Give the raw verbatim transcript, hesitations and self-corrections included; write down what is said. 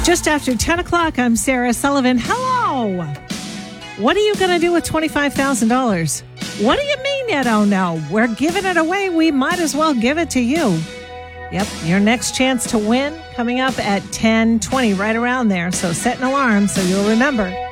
Just after ten o'clock, I'm Sarah Sullivan. Hello! What are you going to do with twenty-five thousand dollars? What do you mean you don't know? We're giving it away. We might as well give it to you. Yep, your next chance to win coming up at ten twenty, right around there. So set an alarm so you'll remember.